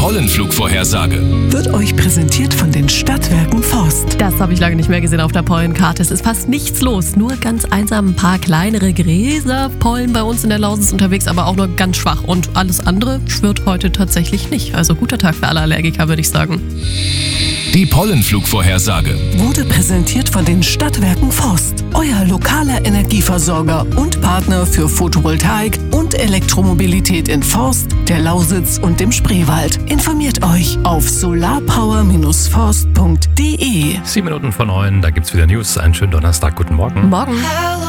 Pollenflugvorhersage wird euch präsentiert von den Stadtwerken Forst. Das habe ich lange nicht mehr gesehen auf der Pollenkarte. Es ist fast nichts los, nur ganz einsam ein paar kleinere Gräserpollen bei uns in der Lausitz unterwegs, aber auch nur ganz schwach. Und alles andere schwirrt heute tatsächlich nicht. Also guter Tag für alle Allergiker, würde ich sagen. Die Pollenflugvorhersage Wurde präsentiert von den Stadtwerken Forst, euer lokaler Energieversorger und Partner für Photovoltaik und Elektromobilität in Forst, der Lausitz und dem Spreewald. Informiert euch auf solarpower-forst.de. 7 Minuten vor 9, da gibt's wieder News. Einen schönen Donnerstag, guten Morgen. Morgen.